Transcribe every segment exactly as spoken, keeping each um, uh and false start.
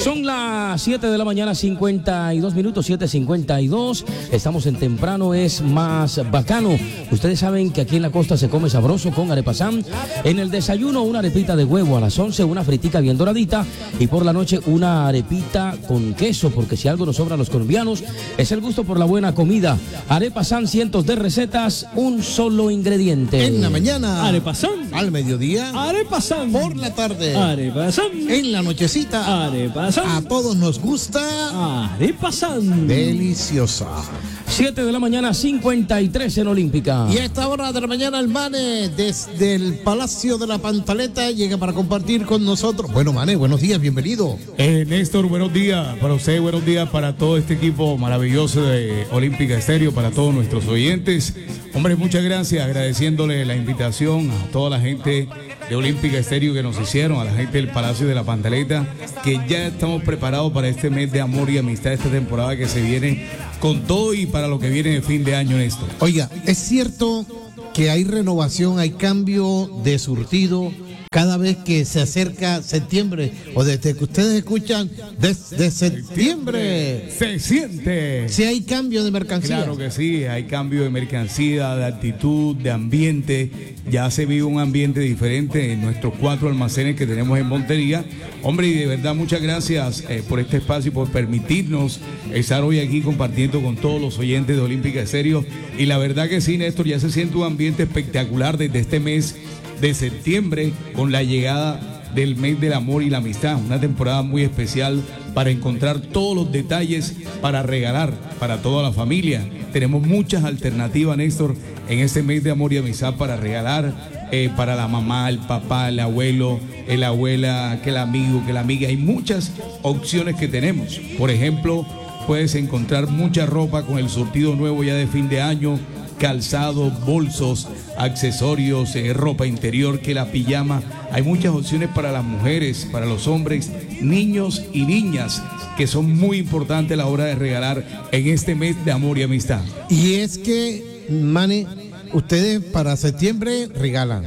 Son las siete de la mañana, cincuenta y dos minutos, siete cincuenta y dos. Estamos en Temprano es Más Bacano. Ustedes saben que aquí en la costa se come sabroso con arepasán. En el desayuno, una arepita de huevo a las once, una fritica bien doradita. Y por la noche, una arepita con queso, porque si algo nos sobra a los colombianos, es el gusto por la buena comida. Arepasán, cientos de recetas, un solo ingrediente. En la mañana, arepasán. Al mediodía, arepasán. Por la tarde, arepasán. En la nochecita, arepasán. A todos nos gusta arepasán. Deliciosa. siete de la mañana, cincuenta y tres en Olímpica. Y a esta hora de la mañana el Mane desde el Palacio de la Pantaleta llega para compartir con nosotros. Bueno, Mane, buenos días, bienvenido. Eh, Néstor, buenos días para usted, buenos días para todo este equipo maravilloso de Olímpica Estéreo, para todos nuestros oyentes. Hombre, muchas gracias, agradeciéndole la invitación a toda la gente de Olímpica Estéreo que nos hicieron, a la gente del Palacio de la Pantaleta, que ya estamos preparados para este mes de amor y amistad, esta temporada que se viene con todo y para lo que viene de fin de año, Néstor. Oiga, es cierto que hay renovación, hay cambio de surtido cada vez que se acerca septiembre, o desde que ustedes escuchan desde septiembre. Se siente. Si hay cambio de mercancía. Claro que sí, hay cambio de mercancía, de actitud, de ambiente. Ya se vive un ambiente diferente en nuestros cuatro almacenes que tenemos en Montería. Hombre, y de verdad muchas gracias eh, por este espacio y por permitirnos estar hoy aquí compartiendo con todos los oyentes de Olímpica Estéreo. Y la verdad que sí, Néstor, ya se siente un ambiente espectacular desde este mes de septiembre, con la llegada del mes del amor y la amistad, una temporada muy especial para encontrar todos los detalles para regalar para toda la familia. Tenemos muchas alternativas, Néstor, en este mes de amor y amistad para regalar eh, para la mamá, el papá, el abuelo, la abuela, que el amigo, que la amiga. Hay muchas opciones que tenemos. Por ejemplo, puedes encontrar mucha ropa con el surtido nuevo ya de fin de año, calzado, bolsos, accesorios, eh, ropa interior, que la pijama. Hay muchas opciones para las mujeres, para los hombres, niños y niñas, que son muy importantes a la hora de regalar en este mes de amor y amistad. Y es que, Mane, ustedes para septiembre regalan,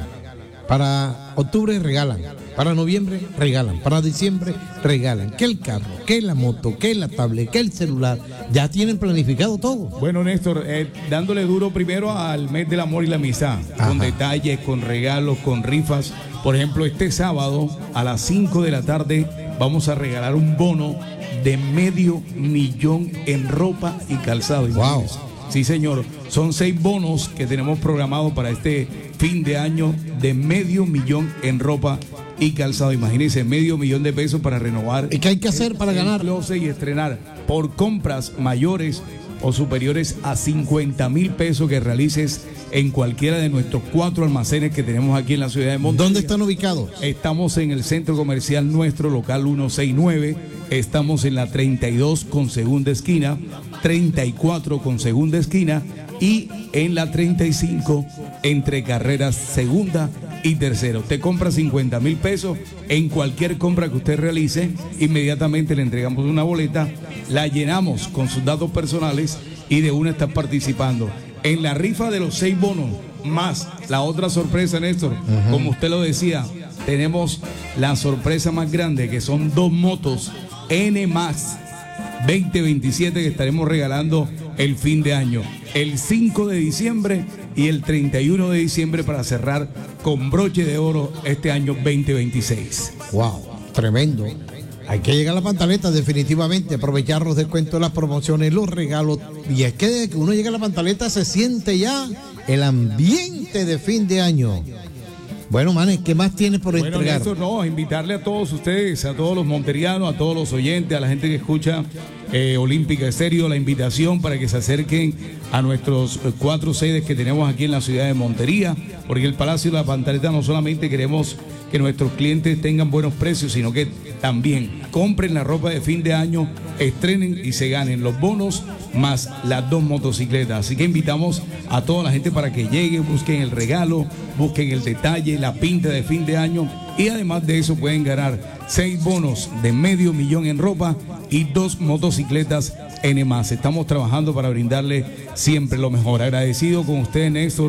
para octubre regalan, para noviembre regalan, para diciembre regalan, que el carro, que la moto, que la tablet, que el celular, ya tienen planificado todo. Bueno, Néstor, eh, dándole duro primero al mes del amor y la amistad, Ajá. con detalles, con regalos, con rifas. Por ejemplo, este sábado a las cinco de la tarde vamos a regalar un bono de medio millón en ropa y calzado. Wow. Sí, señor, son seis bonos que tenemos programados para este fin de año de medio millón en ropa y calzado. Imagínense, medio millón de pesos para renovar. ¿Y qué hay que hacer para ganar? Y estrenar por compras mayores o superiores a cincuenta mil pesos que realices en cualquiera de nuestros cuatro almacenes que tenemos aquí en la ciudad de Montería. ¿Dónde están ubicados? Estamos en el centro comercial nuestro, local ciento sesenta y nueve. Estamos en la treinta y dos con segunda esquina, treinta y cuatro con segunda esquina y en la treinta y cinco entre carreras segunda y tercera. Usted compra cincuenta mil pesos en cualquier compra que usted realice, inmediatamente le entregamos una boleta, la llenamos con sus datos personales y de una está participando en la rifa de los seis bonos, más la otra sorpresa, Néstor. Uh-huh. Como usted lo decía, tenemos la sorpresa más grande, que son dos motos N Max veinte veintisiete que estaremos regalando el fin de año, el cinco de diciembre y el treinta y uno de diciembre, para cerrar con broche de oro este año veinte veintiséis. Wow, tremendo. Hay que llegar a la Pantaleta definitivamente, aprovechar los descuentos, las promociones, los regalos. Y es que desde que uno llega a la Pantaleta se siente ya el ambiente de fin de año. Bueno, Manes, ¿qué más tienes por bueno, entregar? Néstor, no, invitarle a todos ustedes, a todos los monterianos, a todos los oyentes, a la gente que escucha eh, Olímpica Estéreo, la invitación para que se acerquen a nuestros eh, cuatro sedes que tenemos aquí en la ciudad de Montería, porque el Palacio de la Pantaleta no solamente queremos que nuestros clientes tengan buenos precios, sino que también compren la ropa de fin de año, estrenen y se ganen los bonos más las dos motocicletas. Así que invitamos a toda la gente para que lleguen, busquen el regalo, busquen el detalle, la pinta de fin de año, y además de eso pueden ganar seis bonos de medio millón en ropa y dos motocicletas N más. Estamos trabajando para brindarle siempre lo mejor. Agradecido con ustedes, Néstor,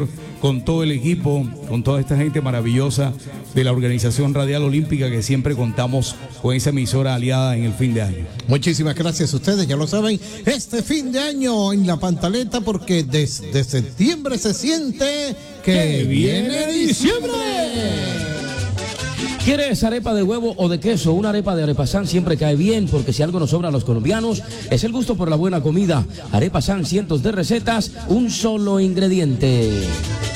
con todo el equipo, con toda esta gente maravillosa de la Organización Radial Olímpica, que siempre contamos con esa emisora aliada en el fin de año. Muchísimas gracias a ustedes, ya lo saben, este fin de año en La Pantaleta, porque desde septiembre se siente que, que viene diciembre. ¿Quieres arepa de huevo o de queso? Una arepa de Arepasan siempre cae bien, porque si algo nos sobra a los colombianos es el gusto por la buena comida. Arepasan, cientos de recetas, un solo ingrediente.